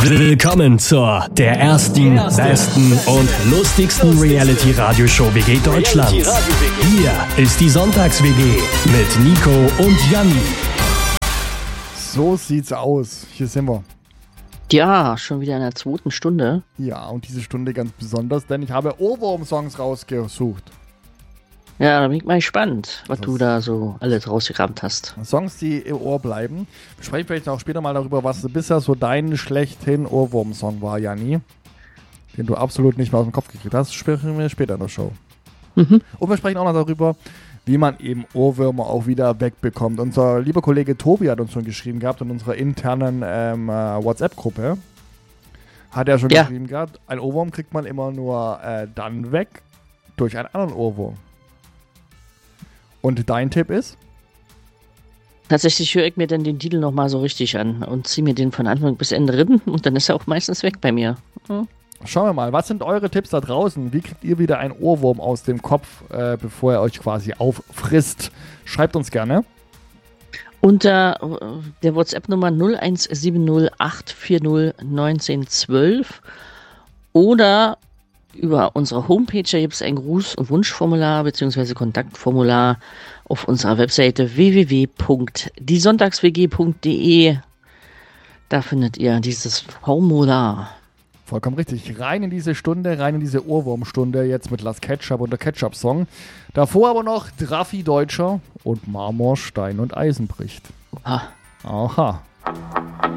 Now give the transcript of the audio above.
Willkommen zur der ersten, besten und lustigsten Reality-Radioshow WG Deutschlands. Hier ist die Sonntags-WG mit Nico und Janni. So sieht's aus. Hier sind wir. Ja, schon wieder in der zweiten Stunde. Ja, und diese Stunde ganz besonders, denn ich habe Ohrwurm-Songs rausgesucht. Ja, da bin ich mal gespannt, was du da so alles rausgekramt hast. Songs, die im Ohr bleiben. Wir sprechen vielleicht auch später mal darüber, was bisher so dein schlechthin Ohrwurm-Song war, Janni. Den du absolut nicht mehr aus dem Kopf gekriegt hast. Das sprechen wir später in der Show. Und wir sprechen auch noch darüber, wie man eben Ohrwürmer auch wieder wegbekommt. Unser lieber Kollege Tobi hat uns schon geschrieben gehabt in unserer internen WhatsApp-Gruppe. Hat er schon geschrieben gehabt, ein Ohrwurm kriegt man immer nur dann weg durch einen anderen Ohrwurm. Und dein Tipp ist? Tatsächlich höre ich mir dann den Titel nochmal so richtig an und ziehe mir den von Anfang bis Ende drin und dann ist er auch meistens weg bei mir. Schauen wir mal, was sind eure Tipps da draußen? Wie kriegt ihr wieder einen Ohrwurm aus dem Kopf, bevor er euch quasi auffrisst? Schreibt uns gerne. Unter der WhatsApp-Nummer 01708401912 oder über unsere Homepage, da gibt es ein Gruß- und Wunschformular bzw. Kontaktformular auf unserer Webseite www.diesonntagswg.de. Da findet ihr dieses Formular. Vollkommen richtig. Rein in diese Stunde, rein in diese Ohrwurmstunde, jetzt mit Las Ketchup und der Ketchup-Song. Davor aber noch Draffi Deutscher und Marmor, Stein und Eisen bricht. Aha. Aha.